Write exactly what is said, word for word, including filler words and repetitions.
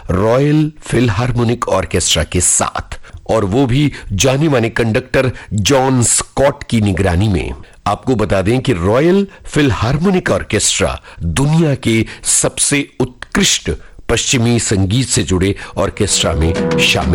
Royal Philharmonic orchestra के साथ, और वो भी जाने माने कंडक्टर जॉन स्कॉट की निगरानी में। आपको बता दें कि रॉयल फिलहार्मोनिक ऑर्केस्ट्रा दुनिया के सबसे उत्कृष्ट पश्चिमी संगीत से जुड़े ऑर्केस्ट्रा में शामिल